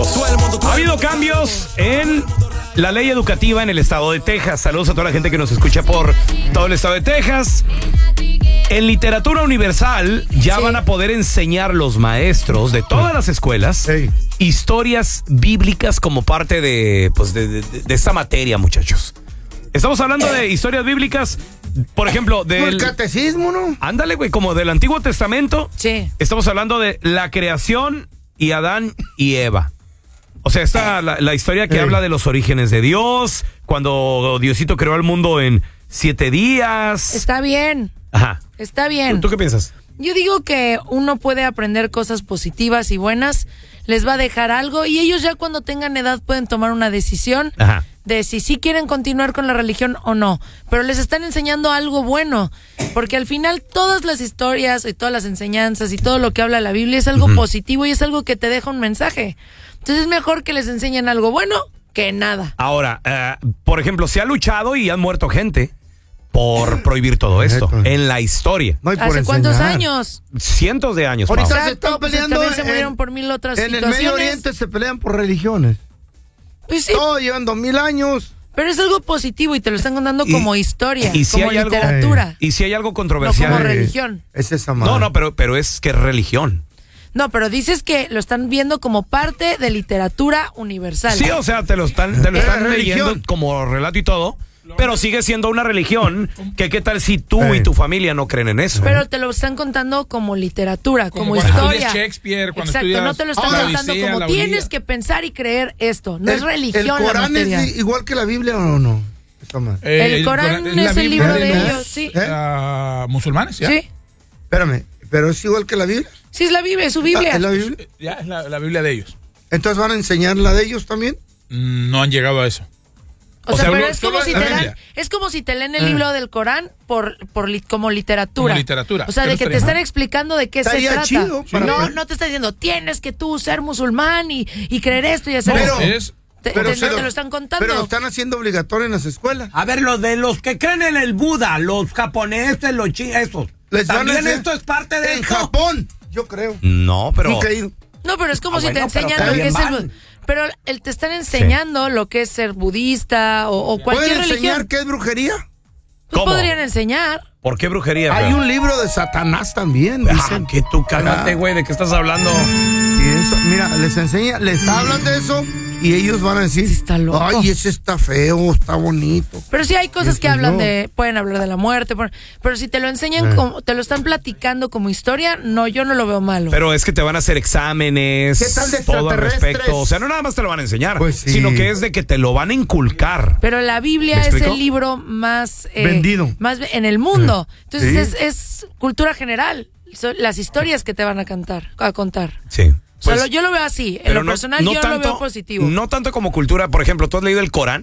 Ha habido cambios en la ley educativa en el estado de Texas. Saludos a toda la gente que nos escucha por todo el estado de Texas. En literatura universal ya van a poder enseñar los maestros de todas las escuelas historias bíblicas como parte de esta materia, muchachos. Estamos hablando de historias bíblicas, por ejemplo, del catecismo, ¿no? Ándale, güey, como del Antiguo Testamento. Sí. Estamos hablando de la creación y Adán y Eva. O sea, está la historia que habla de los orígenes de Dios, cuando Diosito creó el mundo en 7 días. Está bien. Ajá. Está bien. ¿Tú qué piensas? Yo digo que uno puede aprender cosas positivas y buenas, les va a dejar algo y ellos ya cuando tengan edad pueden tomar una decisión de si sí quieren continuar con la religión o no. Pero les están enseñando algo bueno, porque al final todas las historias y todas las enseñanzas y todo lo que habla la Biblia es algo positivo y es algo que te deja un mensaje. Entonces es mejor que les enseñen algo bueno que nada. Ahora, por ejemplo, se ha luchado y han muerto gente por prohibir todo esto en la historia. No, ¿Hace cuántos años? Cientos de años. Ahorita se están pues peleando. también se murieron por 1000 otras en situaciones. el Medio Oriente se pelean por religiones. Pues sí. Todos llevan 2000 años. Pero es algo positivo y te lo están contando como historia, y si como hay literatura. Y si hay algo controversial. No como religión. Es esa madre. No, pero es que es religión. No, pero dices que lo están viendo como parte de literatura universal. Sí, o sea, te lo están leyendo como relato y todo, pero sigue siendo una religión que qué tal si tú y tu familia no creen en eso. Pero te lo están contando como literatura, como cuando historia. estudias Shakespeare, cuando exacto, no te lo están contando como tienes que pensar y creer esto. No es religión. ¿El Corán la materia. es igual que la Biblia o no? El Corán es el libro de ellos, sí. Musulmanes, ¿ya? Sí. Espérame, ¿pero es igual que la Biblia? Sí, es la Biblia, es su Biblia. ¿Es la Biblia? Ya, es la Biblia de ellos. ¿Entonces van a enseñar la de ellos también? No han llegado a eso. O sea, pero solo es como si te leen el libro del Corán como literatura. Como literatura. O sea, de que te están explicando de qué se trata. Chido No te está diciendo, tienes que tú ser musulmán y creer esto y hacer esto. Pero te lo están contando. Pero lo están haciendo obligatorio en las escuelas. A ver, los que creen en el Buda, los japoneses, los chinos, esos. ¿También esto es parte de en esto? Japón, yo creo. No, pero... Nunca he ido. No, pero es como si te bueno, enseñan lo que es ser... Pero te están enseñando lo que es ser budista o cualquier religión. ¿Pueden enseñar qué es brujería? Pues ¿Cómo? podrían enseñar. ¿Por qué brujería? Hay un libro de Satanás también, dicen. Que tú cálmate, güey, ¿de qué estás hablando? Y eso, mira, les hablan de eso y ellos van a decir, Sí, está loco. ay, ese está feo, está bonito. Pero sí hay cosas que hablan pueden hablar de la muerte, pero si te lo enseñan como, te lo están platicando como historia, no, yo no lo veo malo. Pero es que te van a hacer exámenes, ¿Qué tal de todo al extraterrestres? respecto. O sea, no nada más te lo van a enseñar, Pues sí. sino que es de que te lo van a inculcar. Pero la Biblia ¿Me es explico? el libro más vendido más en el mundo. Entonces Sí. es cultura general. Son las historias que te van a contar. Sí. Solo yo lo veo así. En lo personal yo lo veo positivo. No tanto como cultura. Por ejemplo, ¿tú has leído el Corán?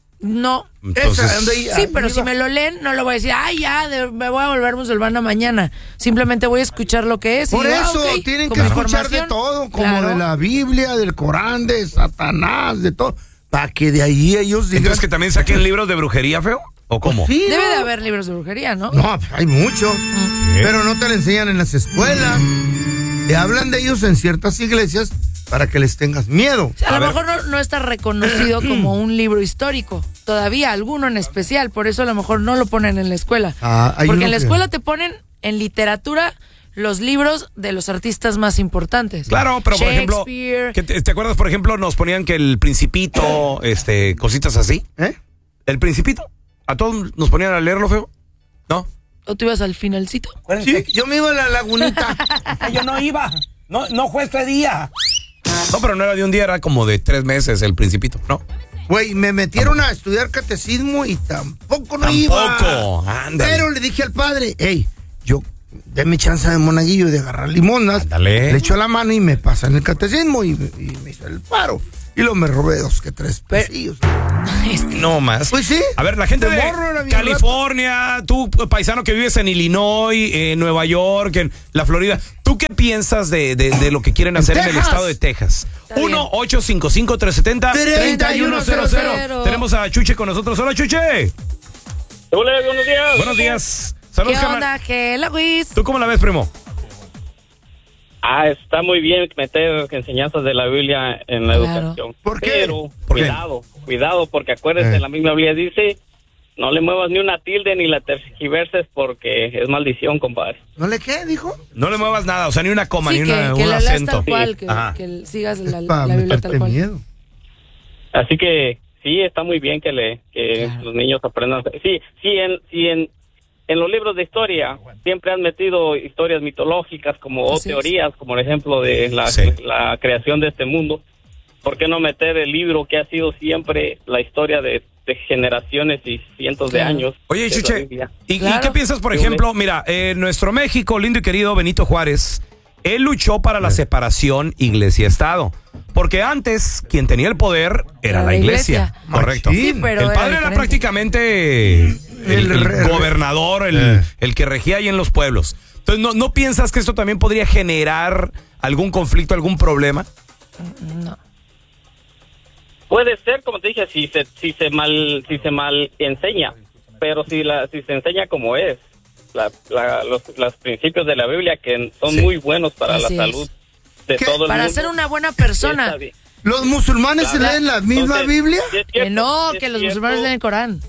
No. Entonces, Sí, pero si me lo leen, no lo voy a decir, ay, ya, me voy a volver musulmana mañana. Simplemente voy a escuchar lo que es. Por y eso ok, tienen que como escuchar de información. todo, como Claro. de la Biblia, del Corán, de Satanás, de todo, para que de ahí ellos digan. Entonces, que también saquen libros de brujería, feo. ¿O cómo? Sí, Debe ¿no? de haber libros de brujería, ¿no? No, hay muchos, pero no te lo enseñan en las escuelas. Te hablan de ellos en ciertas iglesias para que les tengas miedo. A lo mejor no está reconocido como un libro histórico. Todavía, alguno en especial. Por eso a lo mejor no lo ponen en la escuela. Hay Porque uno en la que- escuela te ponen en literatura los libros de los artistas más importantes. Claro, pero por ejemplo, Shakespeare. ¿te acuerdas, por ejemplo, nos ponían que el Principito, cositas así? ¿Eh? ¿El Principito? ¿A todos nos ponían a leerlo, feo? ¿No? ¿O tú ibas al finalcito? Sí, yo me iba a la lagunita. Yo no iba. No fue ese día. No, pero no era de un día, era como de 3 meses el Principito, ¿no? Güey, me metieron a estudiar catecismo y tampoco iba. Tampoco, ándale. Pero le dije al padre, hey, déme chance de monaguillo y de agarrar limonas. Ándale. Le echó la mano y me pasan el catecismo y me hizo el paro. Y luego me robé 2 que 3 pesillos. No más. Pues sí. A ver, la gente De de morro era bien California, tú paisano que vives en Illinois, en Nueva York, en la Florida, ¿tú qué piensas de lo que quieren hacer en el Texas. estado de Texas? Está bien. 1-855-370-3100. Tenemos a Chuche con nosotros. Hola, Chuche. Hola, buenos días. Buenos días. ¿Qué Saludos, onda? ¿Qué la Luis? ¿Tú cómo la ves, primo? Está muy bien meter enseñanzas de la Biblia en la educación. ¿Por qué? Pero cuidado, porque acuérdense, la misma Biblia dice, no le muevas ni una tilde ni la tergiverses porque es maldición, compadre. ¿No le qué, dijo? No le muevas nada, o sea, ni una coma, ni que un la acento. tal cual, que sigas la Biblia tal cual. Miedo. Así que sí, está muy bien que los niños aprendan. Sí, en los libros de historia siempre han metido historias mitológicas o teorías, como el ejemplo de la creación de este mundo. ¿Por qué no meter el libro que ha sido siempre la historia de generaciones y cientos de años? Oye, Chiche, ¿y qué piensas, por ejemplo? Mira, nuestro México, lindo y querido Benito Juárez, él luchó para la separación iglesia-estado. Porque antes, quien tenía el poder era la iglesia. Correcto. Sí, pero el padre era prácticamente el gobernador, el que regía ahí en los pueblos. Entonces, ¿no piensas que esto también podría generar algún conflicto, algún problema? No. Puede ser, como te dije, si se mal enseña, pero si se enseña como es, los principios de la Biblia que son muy buenos para la salud de todo el mundo. Para ser una buena persona. ¿Los musulmanes se leen la misma Biblia? Que los musulmanes leen el Corán.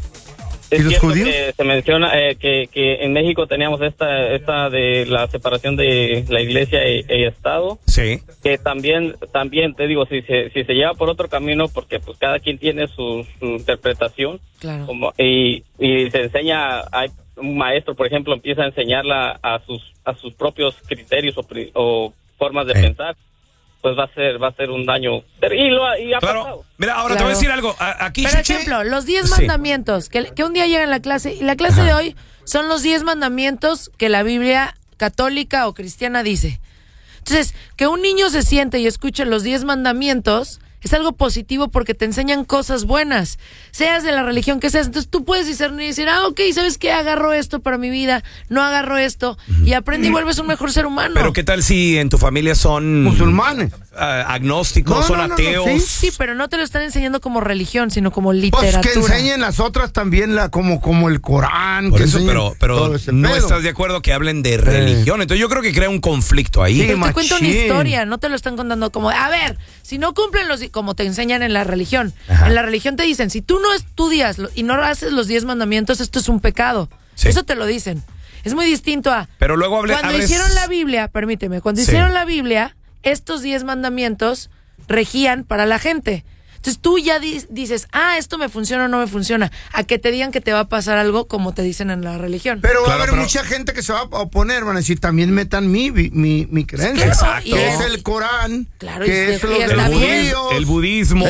¿Y los judíos? Se menciona que en México teníamos esta de la separación de la iglesia y Estado. Sí. Que también te digo, si se lleva por otro camino, porque pues cada quien tiene su interpretación. Claro. Y se enseña, hay un maestro, por ejemplo, empieza a enseñarla a sus propios criterios o formas de pensar. Pues va a ser un daño. Y ha pasado. Mira, ahora te voy a decir algo. Aquí, por ejemplo, los 10 mandamientos, que un día llega en la clase, y la clase de hoy son los 10 mandamientos que la Biblia católica o cristiana dice. Entonces, que un niño se siente y escuche los 10 mandamientos es algo positivo porque te enseñan cosas buenas, seas de la religión que seas. Entonces tú puedes discernir y decir, ok, ¿sabes qué? Agarro esto para mi vida, no agarro esto, y aprende y vuelves un mejor ser humano. Pero ¿qué tal si en tu familia son musulmanes, agnósticos, son ateos? Sí, pero no te lo están enseñando como religión, sino como literatura. Pues que enseñen las otras también, como el Corán. Por eso, pero no estás de acuerdo que hablen de religión. Entonces yo creo que crea un conflicto ahí. Sí, pero te cuento una historia, no te lo están contando como, a ver, si no cumplen como te enseñan en la religión. Ajá. En la religión te dicen, si tú no estudias y no haces los 10 mandamientos, esto es un pecado. Sí. Eso te lo dicen. Es muy distinto a... Pero luego cuando hicieron la Biblia, permíteme, hicieron la Biblia, estos 10 mandamientos regían para la gente. Entonces tú ya dices, esto me funciona o no me funciona, a que te digan que te va a pasar algo como te dicen en la religión. Pero va a haber mucha gente que se va a oponer, van a decir, también metan mi creencia. Exacto. Que es el Corán, claro, que es el budismo,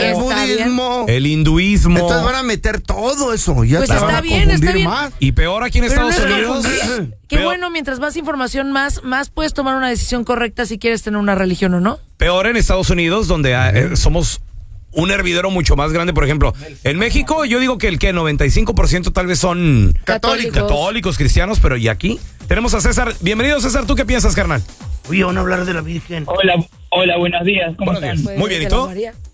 el hinduismo. Entonces van a meter todo eso. Ya pues te van a confundir más. Y peor aquí en Estados Unidos. Qué bueno, mientras más información, más puedes tomar una decisión correcta si quieres tener una religión o no. Peor en Estados Unidos, donde somos un hervidero mucho más grande. Por ejemplo, en México yo digo que 95% tal vez son católicos, cristianos, pero ¿y aquí? Tenemos a César. Bienvenido, César. ¿Tú qué piensas, carnal? Oye, van a hablar de la Virgen. Hola, buenos días. ¿Cómo están? Muy bien, ¿y tú?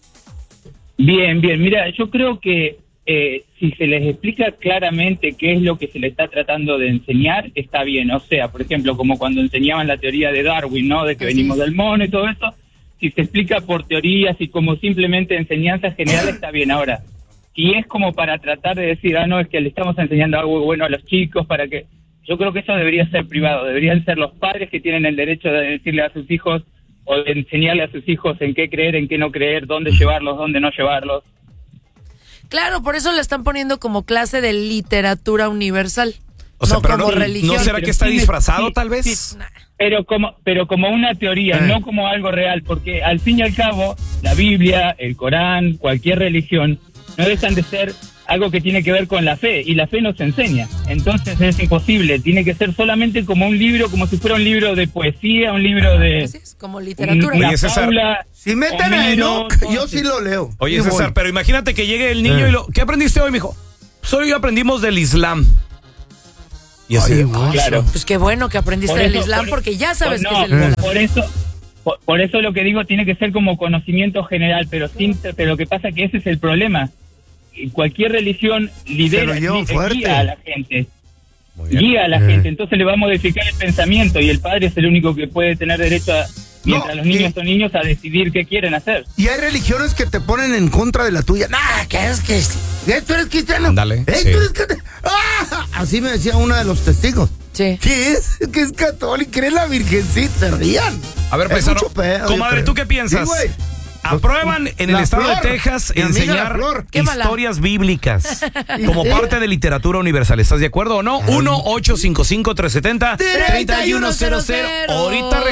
Bien. Mira, yo creo que si se les explica claramente qué es lo que se le está tratando de enseñar, está bien. O sea, por ejemplo, como cuando enseñaban la teoría de Darwin, ¿no? De que venimos del mono y todo eso. Si se explica por teorías y como simplemente enseñanza general, está bien. Ahora, si es como para tratar de decir, no, es que le estamos enseñando algo bueno a los chicos, para que... Yo creo que eso debería ser privado. Deberían ser los padres que tienen el derecho de decirle a sus hijos o de enseñarle a sus hijos en qué creer, en qué no creer, dónde llevarlos, dónde no llevarlos. Claro, por eso le están poniendo como clase de literatura universal. O sea, no pero como religión. ¿No será que está disfrazado, tal vez? Sí. Pero como una teoría, no como algo real, porque al fin y al cabo, la Biblia, el Corán, cualquier religión, no dejan de ser algo que tiene que ver con la fe, y la fe nos enseña. Entonces es imposible, tiene que ser solamente como un libro, como si fuera un libro de poesía, un libro de... Así es, como literatura. Oye, César, si meten a Enoch, yo sí lo leo. Oye, César, pero imagínate que llegue el niño y ¿qué aprendiste hoy, mijo? Hoy aprendimos del Islam. Y así, claro. Pues qué bueno que aprendiste del Islam, porque ya sabes que es el Islam. Por eso lo que digo tiene que ser como conocimiento general, pero lo que pasa que ese es el problema. Cualquier religión lidera, guía a la gente. guía a la gente, entonces le va a modificar el pensamiento y el padre es el único que puede tener derecho a, mientras los niños son niños, a decidir qué quieren hacer. Y hay religiones que te ponen en contra de la tuya. ¿Qué es que tú eres cristiano? Dale. Tú eres cristiano. Así me decía uno de los testigos. Sí. ¿Qué es? Que es católico, cree en la virgencita, se rían. A ver, paisano, comadre, ¿tú qué piensas? Sí, güey. Aprueban en el estado de Texas enseñar historias bíblicas como parte de literatura universal. ¿Estás de acuerdo o no? 1-855-370-3100. Ahorita